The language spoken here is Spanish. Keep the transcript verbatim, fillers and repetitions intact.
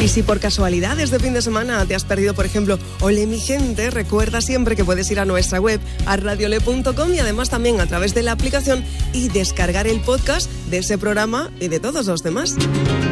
Y si por casualidad este fin de semana te has perdido, por ejemplo, Ole mi gente, recuerda siempre que puedes ir a nuestra web, a radiole punto com, y además también a través de la aplicación y descargar el podcast de ese programa y de todos los demás.